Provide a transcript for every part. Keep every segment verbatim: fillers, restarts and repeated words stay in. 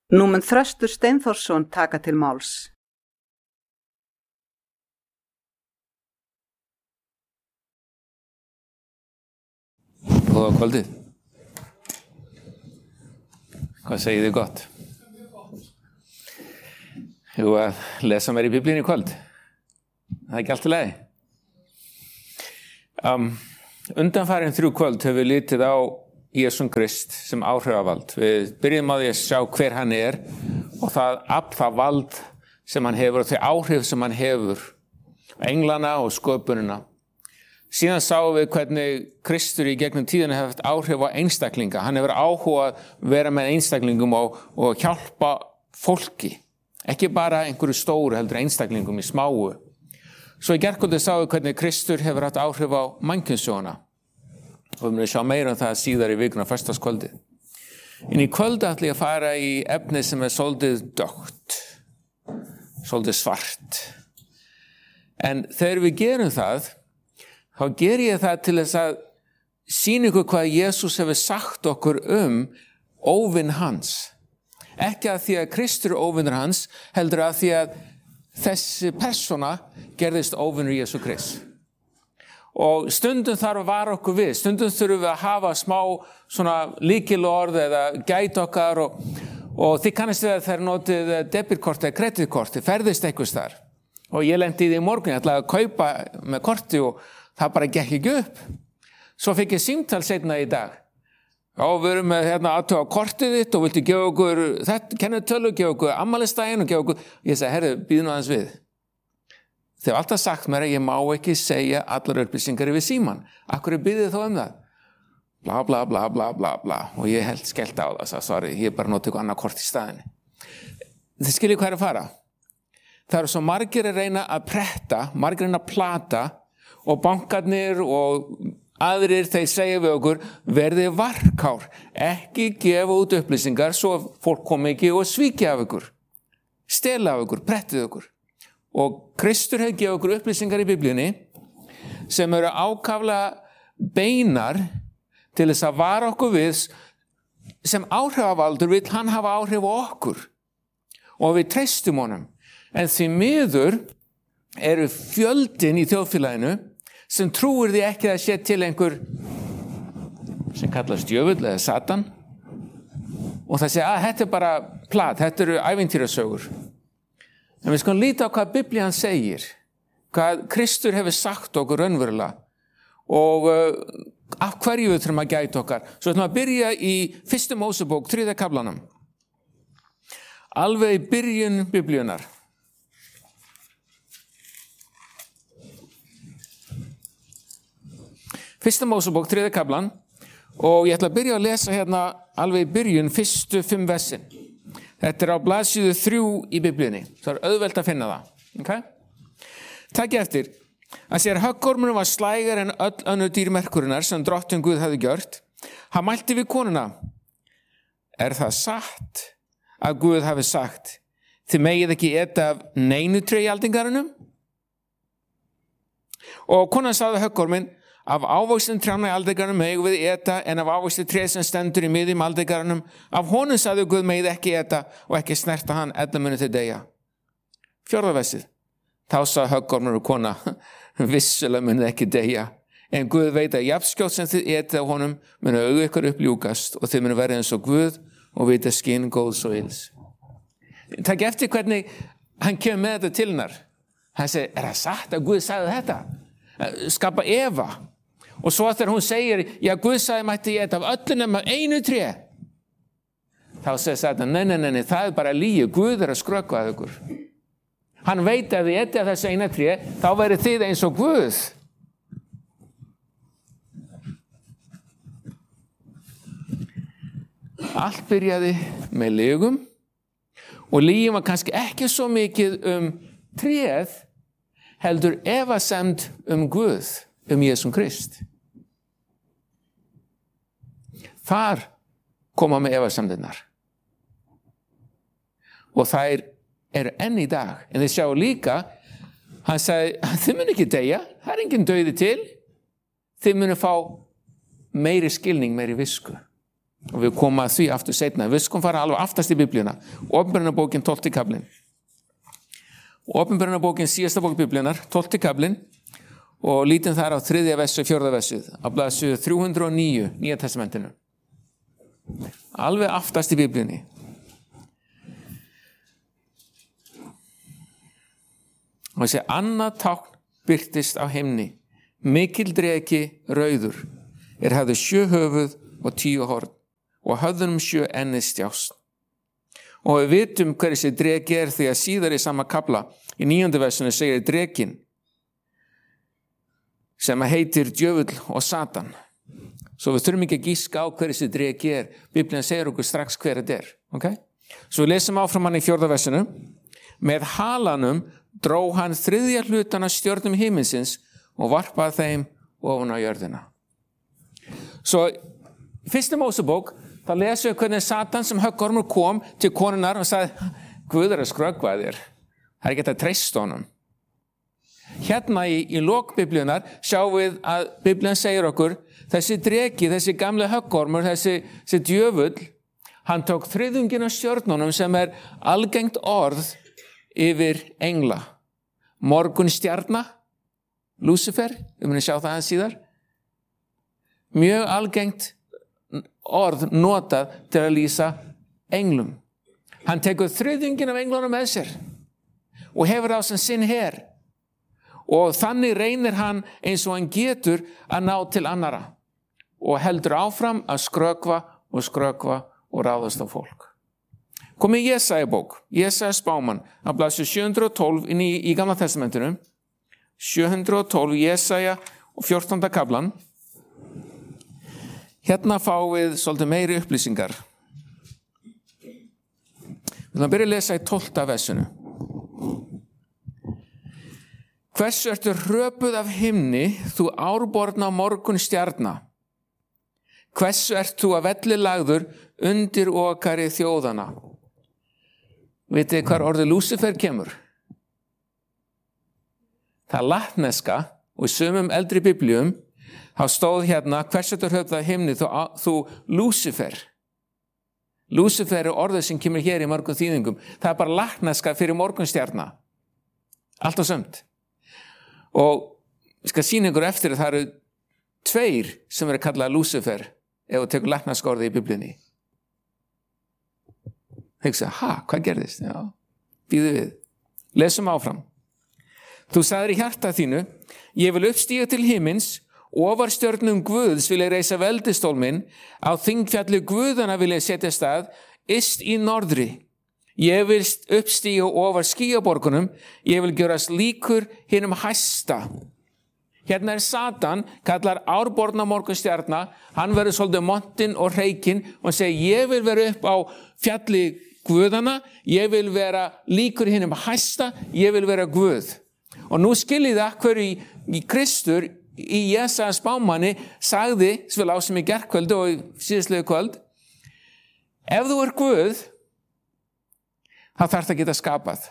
Nú mun Þröstur Steinþórsson taka til máls. Góða kvöldið. Hvað segið þið gott? Jú, að lesa mér í Biblíunni í kvöld. Það er ekki allt í lagi. Um, undanfarin þrjú kvöld höfum við litið á Jesús Krist sem áhrifavald. Við byrjum á því að sjá hver hann er og það, það vald sem hann hefur og þau áhrif sem hann hefur. Englana og sköpunina. Síðan sáum við hvernig Kristur í gegnum tíðina hefur haft áhrif á einstaklinga. Hann hefur áhuga að vera með einstaklingum og, og hjálpa fólki. Ekki bara einhverju stóru heldur einstaklingum í smáu. Svo í gærkvöldi sáum við hvernig Kristur hefur haft áhrif á mannkynssöguna. Og við munum sjá meira um það síðar í vikuna föstudagskvöldið. En í kvöldi ætla ég að fara í efni sem er svolítið dökkt, svolítið svart. En þegar við gerum það, þá ger ég það til þess að sýna ykkur hvað Jesús hefur sagt okkur um óvinn hans. Ekki að því að Kristur er óvinnur hans, heldur að því að þessi persóna gerðist óvinnur Jesú Krist. Og stundum þarf að vara okkur við, stundum þurfum við að hafa smá svona lykilorð eða gæta okkar og, og þið kannast við að þeir notið debitkort eða kreditkort, þið ferðist einhvers þar. Og ég lendi í því í morgun, ég ætlaði að kaupa með korti og það bara gekk ekki upp. Svo fikk ég símtal seinna í dag. Já, við erum með hérna aðtöga kortið þitt og viltu gefa okkur, þetta kennitölu, gefa okkur afmælisdaginn og gefa okkur. Ég sagði, herru, býðu nú aðeins við. Þeir hafa alltaf sagt mér að ég má ekki segja allar upplýsingar yfir síman. Akkur er býðið þó um það? Bla, bla, bla, bla, bla, bla. Og ég held skellt á það, sagði, sorry, ég er bara notið eitthvað annað kort í staðinni. Þið skiljið hvað er að fara. Það eru svo margir að reyna að pretta, margir að reyna að plata og bankarnir og aðrir þeir segja við okkur, verðið varkár, ekki gefa út upplýsingar svo fólk komi ekki og svíkja af ykkur, stela af ykkur, prettið ykkur. Og Kristur hefur gefið okkur upplýsingar í Biblíunni sem eru ákaflega beinar til þess að vara okkur við sem áhrifavaldur vill hann hafa áhrif á okkur og við treystum honum. En því miður eru fjöldin í þjóðfélaginu sem trúir því ekki að sé til einhver sem kallast djöfull eða Satan og það segja að þetta er bara plat, þetta eru ævintýrasögur. En við skulum líta á hvað Biblían segir, hvað Kristur hefur sagt okkur raunverulega og uh, af hverju við þurfum að gæta okkar. Svo ætlum að byrja í fyrstu Mósebók, þriðja kaflanum. Alveg í byrjun Biblíunar. Fyrsta Mósebók, þriðja kaflan og ég ætla að byrja að lesa hérna alveg í byrjun fyrstu fimm versin. Þetta er á blaðsíðu þrjú í Biblíunni. Það er auðvelt að finna það. Okay? Takk eftir. Að sér höggormurinn var slægar en öll önnur dýr merkurinnar sem drottinn Guð hafði gjört. Hann mælti við konuna. Er það satt að Guð hafi sagt, þið megið ekki eta af neinu tré í aldingarunum? Og konan sagði höggorminn, af ávöxtin trjána í aldingarunum megum við eta en af ávöxtin tré sem stendur í miðjum aldingarunum, af honum sagði Guð megið ekki eta og ekki snerta hann ella muni til deyja. Fjórða versið. Þá sagði höggormur og kona, vissulega muni ekki deyja, en Guð veit að jafnskjótt sem þið etið af honum muni augu ykkur uppljúkast og þið muni verið eins og Guð og vita skinn góðs og ills. Takk eftir hvernig hann kemur með þetta til hennar. Hann segir, er það satt að Guð sagði þetta? Skapa Eva. Og svo þegar hún segir, já, Guð sagði mætti ég eta af öllu nema einu tré. Þá segir Satan, nei, nei, nei, nei, það er bara lygi. Guð er að skrökva að ykkur. Hann veit að þið etið af þessu eina tré, þá verið þið eins og Guð. Allt byrjaði með lygum og lygin var kannski ekki svo mikið um tréð, heldur efasemd um Guð, um Jesús Krist. Þar koma með efasemdirnar. Og þær eru enn í dag. En þið sjá líka, hann sagði, þið mun ekki deyja, það er enginn dauði til. Þið munu fá meiri skilning, meiri visku. og við komum að því aftur seinna. Við skulum fara alveg aftast í Biblíuna. Opinberunarbókin tólfti kaflinn. Opinberunarbókin síðasta bók Biblíunar, tólfti kaflinn, og lítum þar á þriðja versu, fjórða versið, á blaðsíðu þrjú hundruð og níu, Nýja testamentinu. Alveg aftast í Biblíunni. Og þessi annað tákn birtist á himni. Mikil dreki rauður, er hafði sjö höfuð og tíu horn, og höfðunum sjö enni stjást. Og við vitum hver þessi dreki er, því að síðar í sama kafla, í níundu versinu segir drekin, sem heitir djöfull og Satan. Svo við þurfum ekki að gíska á hver þessi dreki er. Biblían segir okkur strax hver þetta er. Okay? Svo við lesum áfram hann í fjórða versinu. Með halanum dró hann þriðja hlutan af stjörnum himinsins og varpaði þeim ofan á jörðina. Svo fyrstu Mósebók, þá lesum við hvernig Satan sem höggormur kom til konunnar og sagði, Guð er að skröggva þér. Það er ekki að treysta honum. Hérna í, í lok Biblíunar sjáum við að Biblían segir okkur, þessi dreki, þessi gamli höggormur, þessi, þessi djöfull, hann tók þriðjunginn af stjörnunum sem er algengt orð yfir engla. Morgunstjarna, Lúsifer, við munum sjá það aðeins síðar. Mjög algengt orð notað til að lýsa englum. Hann tekur þriðjunginn af englunum með sér og hefur á sem sinn her. Og þannig reynir hann eins og hann getur að ná til annara og heldur áfram að skrökva og skrökva og ráðast á fólk. Komið Jesaja bók, Jesaja spámann, á blaðsíðu sjö hundruð og tólf inn í, í Gamla testamentinu, sjö hundruð og tólf, Jesaja og fjórtánda kaflan. Hérna fáum við svolítið meiri upplýsingar. Við ætlum að byrja að lesa í tólfta versinu. Hversu ertu hröpuð af himni, þú árborna morgun stjarna? Hversu ert þú að velli lagður undir okari þjóðana? Vitið hvar orðið Lúsifer kemur? Það latneska, og í sumum eldri biblíum, þá stóð hérna, hversu ertu hröpuð af himni, þú, þú Lúsifer. Lúsifer er orðið sem kemur hér í mörgum þýðingum. Það er bara latneska fyrir morgunstjarna. Allt og sömt. Og ég skal sýna ykkur eftir að það eru tveir sem eru kallað Lúsifer ef þú tekur latneska orðið í biblíunni. Hugsa, ha, hvað gerðist? Já, bíðu við. Lesum áfram. Þú sagðir í hjarta þínu, ég vil uppstíga til himins, ofar stjörnum Guðs vil ég reisa veldistól minn, á þingfjalli Guðana vil ég setja stað, yst í norðri. Ég vil uppstíga ofar skýjaborgunum, ég vil gjörast líkur hinum hæsta. Hérna er Satan, kallar árborna morgunstjarna, hann verður svolítið montinn og hreikinn og segir, ég vil vera upp á fjalli Guðana, ég vil vera líkur hinum hæsta, ég vil vera Guð. Og nú skiljið það hverju í, í Kristur, í Jesaja spámanni, sagði, sem við lásum í gerkvöldu og í síðastlegu kvöld, ef þú er Guð, þá þarf það að geta skapað.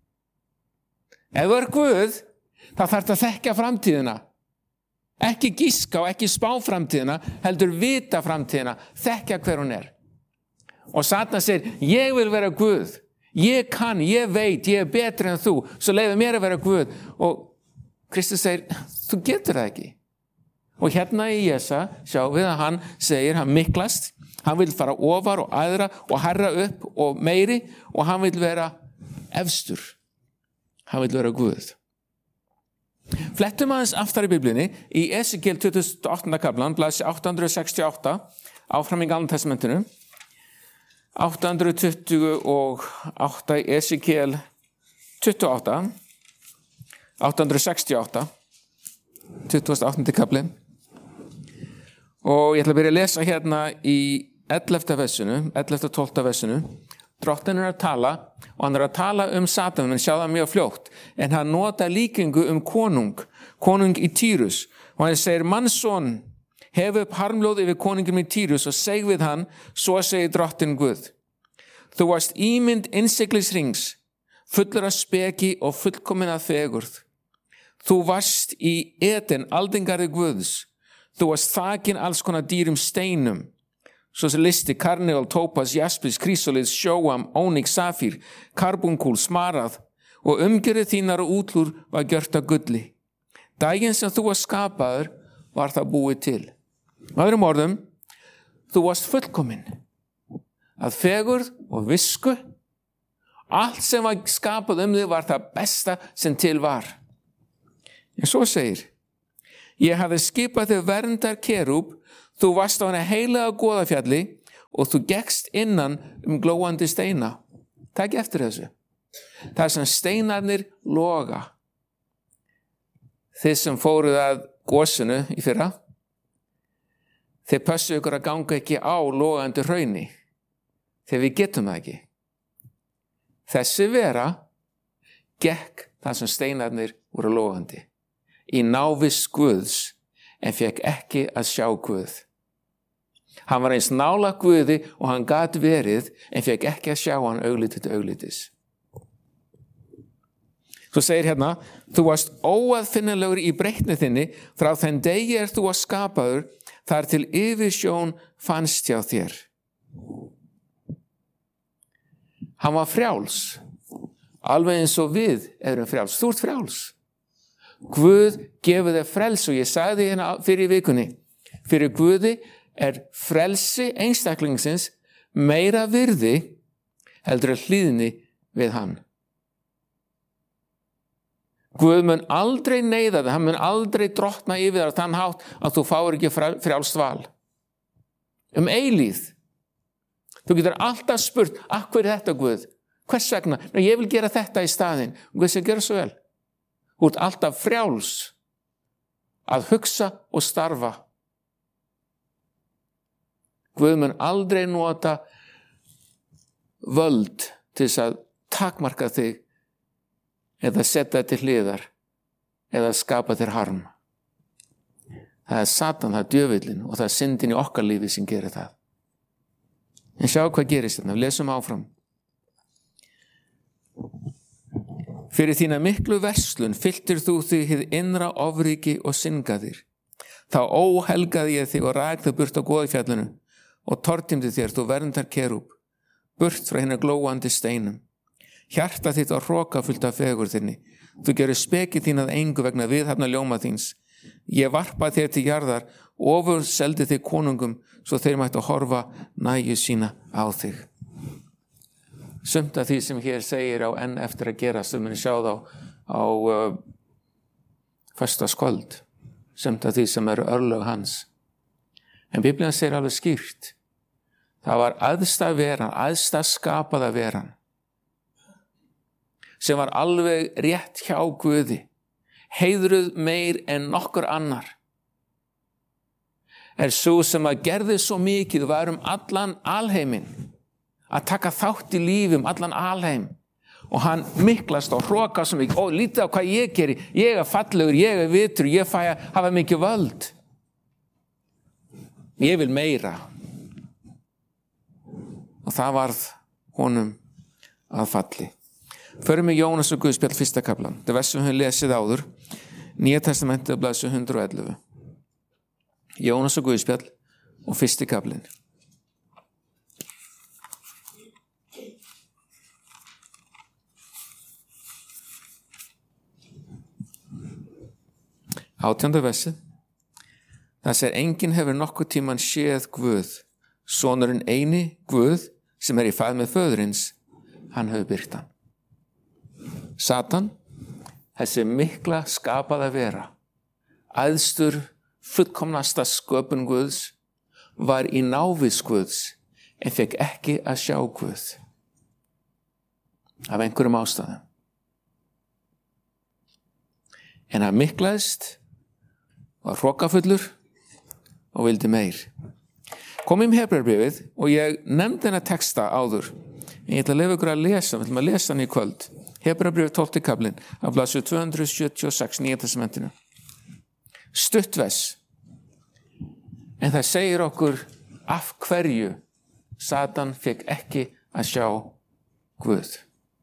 Ef þú er Guð, þá þarf það að þekkja framtíðina. Ekki gíska og ekki spá framtíðina, heldur vita framtíðina, þekkja hver hún er. Og Satan segir, ég vil vera Guð. Ég kann, ég veit, ég er betri en þú, svo leyfðu mér að vera Guð. Og Kristus segir, þú getur það ekki. Og hérna í Jesaja, sjáum við að hann segir, hann miklast, hann vil fara ofar og æðra og herra upp og meiri og hann vil vera efstur. Hann vil vera Guð. Flettum aðeins aftar í Biblíunni í Esekiel tuttugasta og áttunda kaflan, blaðsíðu átta hundruð sextíu og átta, áfram í Gamla testamentinu. átta hundruð tuttugu og átta í Esekiel tuttugu og átta, átta hundruð sextíu og átta, tuttugasta og áttunda kafli. Og ég ætla að byrja að lesa hérna í ellefta versinu, ellefta og tólfta versinu. Drottinn er að tala og hann er að tala um Satan, en sjá það mjög fljótt. En hann nota líkingu um konung, konung í Týrus. Og hann segir, mannsson, hef upp harmlóð yfir konungum í Týrus og seg við hann, svo segir drottinn Guð. Þú varst ímynd innsiglisrings, fullur af speki og fullkomin af fegurð. Þú varst í Eden, aldingarði Guðs. Þú varst þakin alls konar dýrum steinum. svo sem listi, karneol, tópas, jaspis, krísolið, sjóam, ónix, safír, karbúnkúl, smarað og umgjörið þínar og útlúr var gjört af gulli. Daginn sem þú var skapaður var það búið til. Með öðrum orðum, þú varst fullkominn. Að fegurð og visku, allt sem var skapað um þig var það besta sem til var. En svo segir, ég hafði skipað þig verndar kerúb, þú varst á hana heilaga goðafjalli og þú gekkst innan um glóandi steina. Takk eftir þessu. Það sem steinarnir loga. Þið sem fóruð að gosinu í fyrra, þeir pössu ykkur að ganga ekki á logandi hrauni, þegar við getum það ekki. Þessi vera gekk það sem steinarnir voru logandi, í návist Guðs, en fekk ekki að sjá Guð. Hann var eins nálægt Guði og hann gat verið, en fekk ekki að sjá hann augliti til auglitis. Svo segir hérna, þú varst óaðfinnilegur í breytni þinni, frá þenn degi er þú var skapaður, þar til yfirsjón fannst hjá þér. Hann var frjáls, alveg eins og við erum frjáls. Þú ert frjáls. Guð gefur þér frels og ég sagði hérna fyrir vikunni, fyrir Guði er frelsi einstaklingsins meira virði heldur að hlýðni við hann. Guð mun aldrei neyða þig, hann mun aldrei drottna yfir þér á þann hátt að þú fáir ekki frjálst val. Um eilíð. Þú getur alltaf spurt, af hverju er þetta Guð? Hvers vegna? Ná, ég vil gera þetta í staðinn. Guð sem gera svo vel. Þú ert alltaf frjáls að hugsa og starfa. Guð mun aldrei nota völd til þess að takmarka þig eða setja til hliðar eða skapa þér harm. Það er Satan, það er djöfullinn og það er syndin í okkar lífi sem gerir það. En sjá hvað gerist þetta, við lesum áfram. Fyrir þína miklu verslun fylltir þú þig hið innra ofríki og syngaðir. Þá óhelgaði ég þig og rak þig burt á goðfjallinu og tortímdi þér þú verndar kerúb, burt frá hinna glóandi steinum. Hjarta þitt á hroka fullt af fegur þinni. Þú gerir spekið þín að engu vegna viðhafna ljóma þíns. Ég varpa þér til jarðar, ofur seldi þig konungum, svo þeir mættu að horfa næju sína á þig. Sumt af því sem hér segir á enn eftir að gera, sem við sjáum á, á uh, föstaskvöld. Sumt af því sem eru örlög hans. En Biblían segir alveg skýrt. Það var æðsta veran, æðsta skapaða veran, sem var alveg rétt hjá Guði, heiðruð meir en nokkur annar, er svo sem að gerði svo mikið og var um allan alheiminn, að taka þátt í lífum allan alheim, og hann miklast og hroka svo mikið, og lítið á hvað ég geri, ég er fallegur, ég er vitur, ég fæ að hafa mikið völd, ég vil meira, og það varð honum að falli. Förum við Jónas og Guðspjall fyrsta kaflan. Það vers sem við lesið áður, Nýja testamentið blaðsíðu hundrað og ellefu. Jónas og Guðspjall og fyrsti kaflinn. Átjánda versið. Það segir, enginn hefur nokkuð tíman séð Guð, sonurinn eini Guð sem er í faðmi föðurins, hann hefur byrgt hann. Satan, þessi mikla skapaða vera, æðstur fullkomnasta sköpun Guðs, var í návist Guðs en fekk ekki að sjá Guð af einhverjum ástæðum. En hann miklaðist, var hrokafullur og vildi meir. Komum í Hebreabréfið og ég nefndi hennar texta áður, en ég ætla að leyfa ykkur að lesa, við ætlum að lesa hann í kvöld. Hebreabréfið tólfti kaflinn af blaðsíðu tvö hundruð sjötíu og sex Nýja testamentinu. Stuttvers. En það segir okkur af hverju Satan fekk ekki að sjá Guð.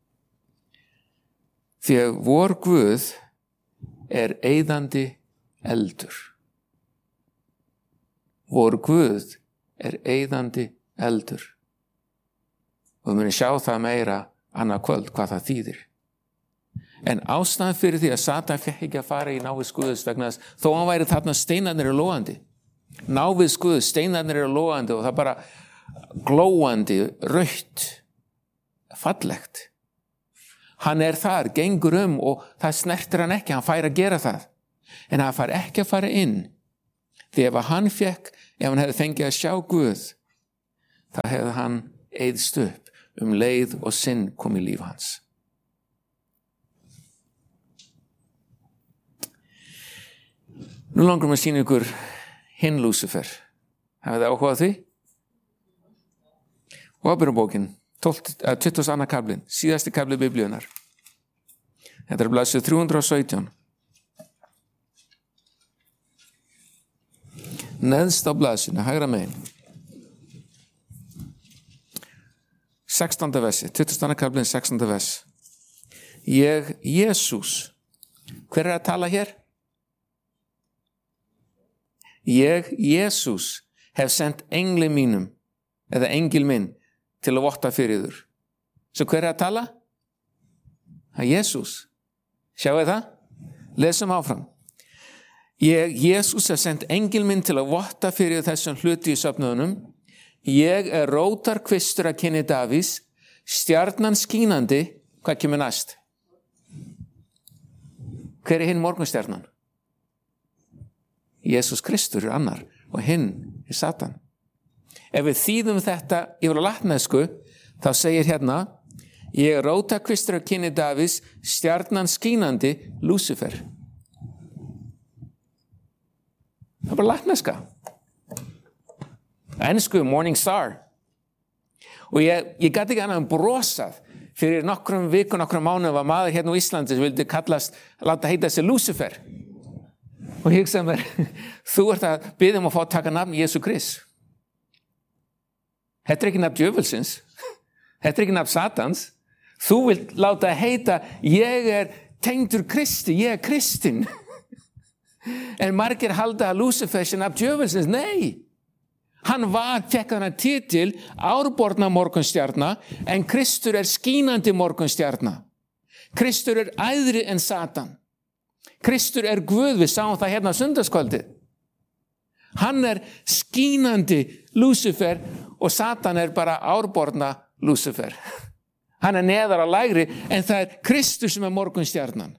Því að vor Guð er eyðandi eldur. Vor Guð er eyðandi eldur. Og við munum sjá það meira annað kvöld hvað það þýðir. En ástæðan fyrir því að Satan fékk ekki að fara í návið Guðs vegna þess, þó hann væri þarna steinarnir eru logandi. Návið Guðs, steinarnir eru logandi og það bara glóandi, rautt, fallegt. Hann er þar, gengur um og það snertir hann ekki, hann fær að gera það. En hann fær ekki að fara inn. Því ef hann fekk, ef hann hefði fengið að sjá Guð, þá hefði hann eyðst upp um leið og sinn kom í líf hans. Nú langar maður að sýna ykkur hinn Lúsifer. Hafið þið áhugað því? Ábyrjabókin, tuttugasta og annar kaflinn, síðasti kafli Biblíunnar. Þetta er blaðsíða þrjú hundruð og sautján. Neðst á blaðsíðunni, hægra megin. sextánda versi, tuttugasta og annar kaflinn, sextánda vers. Ég, Jesús, hver er að tala hér? Ég, Jesús, hef sendt engli mínum, eða engil minn, til að votta fyrir þur. Svo hver er að tala? Það er Jesús. Sjáu það? Lesum áfram. Ég, Jesús, hef sendt engil minn til að votta fyrir þessum hluti í söfnuðunum. Ég er rótarkvistur að kyni Davís, stjarnan skínandi. Hvað kemur næst? Hver er hinn morgunstjarnan? Jesús Kristur er annar og hinn er Satan. Ef við þýðum þetta yfir á latnesku, þá segir hérna, ég er rótarkvistur að kyni Davís, stjarnan skínandi, Lúsifer. Það er bara latneska. Ensku, Morning Star. Og ég, ég gæti ekki annað um brosað. Fyrir nokkrum viku, nokkrum mánuðum var maður hérna á Íslandi sem vildi kallast, láta heita sig Lúsifer. Og ég hugsaði mér, þú ert að biðja um að fá að taka nafn Jesú Krist. Þetta er ekki nafn djöfulsins. Þetta er ekki nafn Satans. Þú vilt láta heita, ég er tengdur Kristi, ég er Kristinn. En margir halda að Lúsifer sé nafn djöfulsins. Nei. Hann var, fekk hann að titil, árborna morgunstjarna, en Kristur er skínandi morgunstjarna. Kristur er æðri en Satan. Kristur er Guð, við sáum það hérna á sunnudagskvöldið. Hann er skínandi Lúsifer og Satan er bara árborna Lúsifer. Hann er neðar á lægri en það er Kristur sem er morgunstjarnan.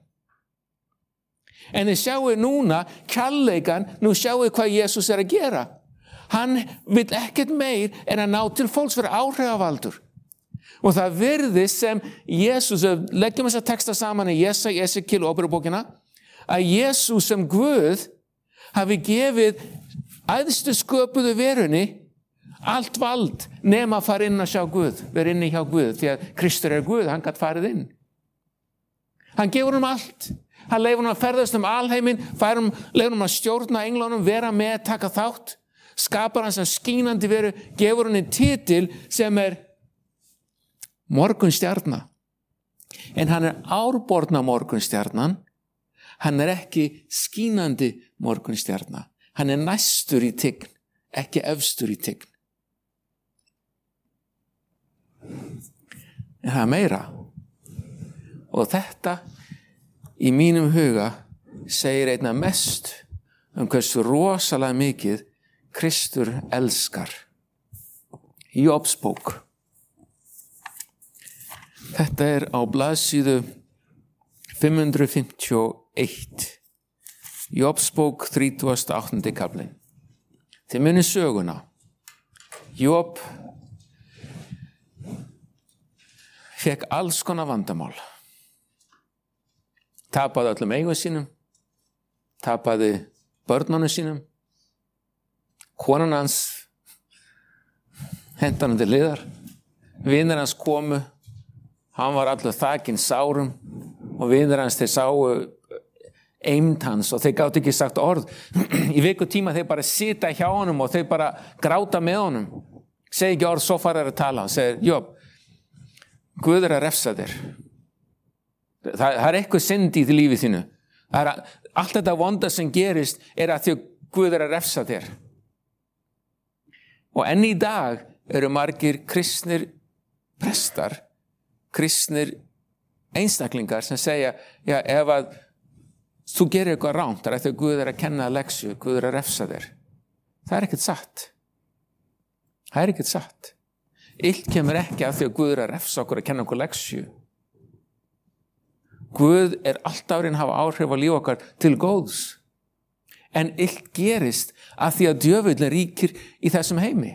En þið sjáu núna kærleikan, nú sjáu hvað Jesús er að gera. Hann vil ekkert meir en að ná til fólks fyrir áhrifavaldur. Og það virðist sem Jesús, leggjum þess að texta saman í Jesaja, Esekíel og Ábyrjabókina, að Jesús sem Guð hafi gefið æðstu sköpuðu verunni allt vald nema að fara inn að sjá Guð, vera inni hjá Guð, því að Kristur er Guð, hann gat farið inn. Hann gefur honum allt. Hann leifur honum að ferðast um alheiminn, fær honum, leifur honum að stjórna englunum, vera með, taka þátt, skapar hann sem skínandi veru, gefur honum titil sem er morgunstjarna. En hann er árborna morgunstjarnan, hann er ekki skínandi morgunstjarna. Hann er næstur í tign, ekki efstur í tign. En það er meira. Og þetta í mínum huga segir einna mest um hversu rosalega mikið Kristur elskar. Jóbsbók. Þetta er á blaðsíðu fimm hundruð fimmtíu og eitt. Jóbsbók þrítugasta og áttunda kaflinn. Þið munið söguna. Jób fekk alls konar vandamál. Tapaði öllum eigum sínum, tapaði börnunum sínum, konan hans henti hann til hliðar, vinir hans komu, hann var allur þakinn sárum og vinir hans þeir sáu eymd hans og þeir gátu ekki sagt orð. Í viku tíma þeir bara sita hjá honum og þeir bara gráta með honum. Segir ekki orð, svo fara þeir að tala. Hann segir, Jób, Guð er að refsa þér. Það, það er eitthvað synd í því lífið þínu. Það er að, allt þetta vonda sem gerist er að því Guð er að refsa þér. Og enn í dag eru margir kristnir prestar, kristnir einstaklingar sem segja, já, ef að þú gerir eitthvað ránt, það er eftir að Guð er að kenna leksju, Guð er að refsa þér. Það er ekkert satt. Það er ekkert satt. Illt kemur ekki af því að Guð er að refsa okkur að kenna okkur leksju. Guð er alltaf reynd að hafa áhrif á líf okkar til góðs. En illt gerist af því að djöfullin ríkir í þessum heimi.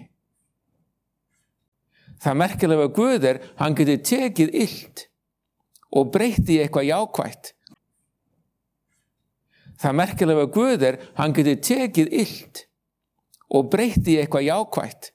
Það merkilega við Guð er, hann getur tekið illt og breytti í eitthvað jákvætt. Það merkilega við Guð er, hann getur tekið illt og breytti í eitthvað jákvætt.